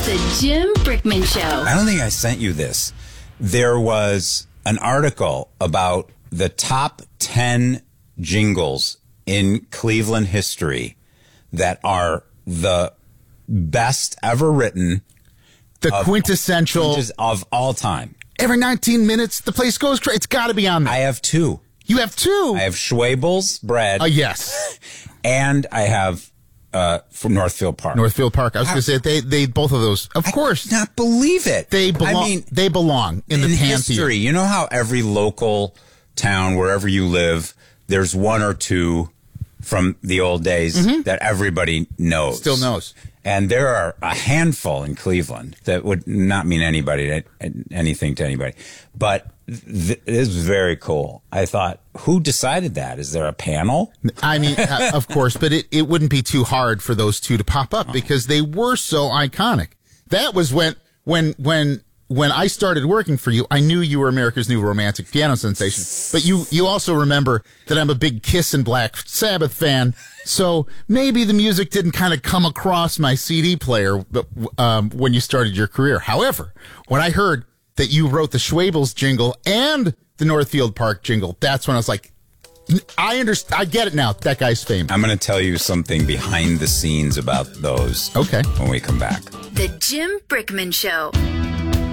The Jim Brickman Show. I don't think I sent you this. There was an article about the top 10 jingles in Cleveland history that are the best ever written. The quintessential of all time. Every 19 minutes, the place goes crazy. It's got to be on there. I have two. You have two? I have Schwabel's bread. Yes. And I have from Northfield Park. Northfield Park. I was going to say they both of those. Of course. I cannot believe it. They belong. I mean, they belong in the pantheon. History. You know how every local town, wherever you live, there's one or two from the old days that everybody knows. Still knows. And there are a handful in Cleveland that would not mean anything to anybody. But this is very cool. I thought, who decided that? Is there a panel? I mean, of course, but it wouldn't be too hard for those two to pop up because they were so iconic. That was when I started working for you, I knew you were America's new romantic piano sensation. But you also remember that I'm a big Kiss and Black Sabbath fan. So maybe the music didn't kind of come across my CD player when you started your career. However, when I heard that you wrote the Schwabel's jingle and the Northfield Park jingle, that's when I was like, I understand. I get it now. That guy's famous. I'm going to tell you something behind the scenes about those. Okay. When we come back. The Jim Brickman Show.